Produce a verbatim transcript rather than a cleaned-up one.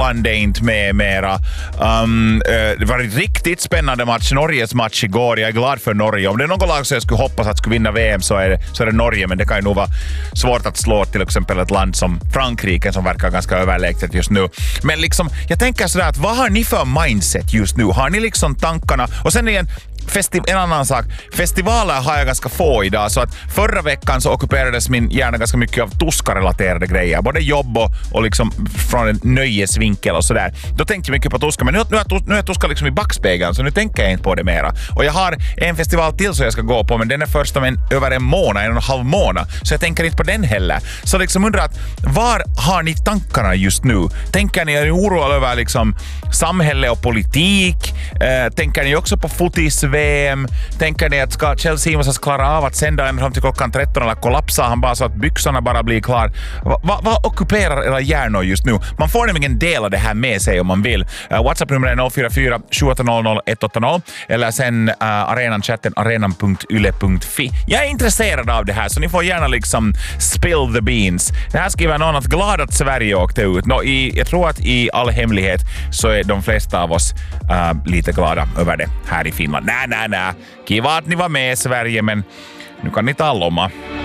Finland är inte med mera. Um, det var en riktigt spännande match, Norges match igår. Jag är glad för Norge. Om det är någon lag som jag skulle hoppas att skulle vinna V M så är det, så är det Norge, men det kan ju nog vara svårt att slå till exempel ett land som Frankrike som verkar ganska överlägset just nu. Men liksom, jag tänker sådär att vad har ni för mindset just nu? Har ni liksom tankarna? Och sen igen, Festi- en annan sak. Festivaler har jag ganska få idag, så att förra veckan så ockuperades min hjärna ganska mycket av Tuska-relaterade grejer. Både jobb och, och liksom från en nöjesvinkel och sådär. Då tänkte jag mycket på Tuska, men nu, nu, är, nu är Tuska liksom i backspegeln, så nu tänker jag inte på det mera. Och jag har en festival till så jag ska gå på, men den är först om en, över en månad, en och en halv månad. Så jag tänker inte på den heller. Så liksom undrar att, var har ni tankarna just nu? Tänker ni är oroade över liksom samhälle och politik? Eh, tänker ni också på fotis-V M? Tänker ni att ska Kjell Simonsson klara av att sända ända fram till klockan tretton eller kollapsar han bara så att byxorna bara blir klar? Vad va, va ockuperar era hjärnor just nu? Man får nämligen dela det här med sig om man vill. Uh, WhatsApp-nummer är noll fyra fyra sju åtta noll noll ett åtta noll eller sen uh, arenan-chatten arenan punkt yle punkt fi. Jag är intresserad av det här, så ni får gärna liksom spill the beans. Det här skriver någon att glad att Sverige åkte ut. No, i, jag tror att i all hemlighet så är de flesta av oss uh, lite glada över det här i Finland. Nej, nej, nej. Kiva att ni var med i Sverige, men nu kan ni ta lomma.